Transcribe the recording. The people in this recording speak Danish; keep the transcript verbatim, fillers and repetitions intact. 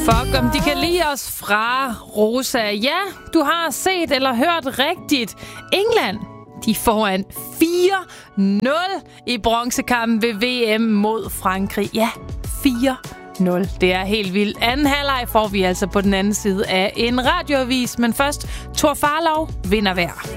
Fuck, om de kan lide os fra Rosa. Ja, du har set eller hørt rigtigt. England, de foran fire nul i bronzekampen ved V M mod Frankrig. Ja, fire nul. Det er helt vildt. Anden halvleg får vi altså på den anden side af en radioavis. Men først, Thor Farlov vinder hver.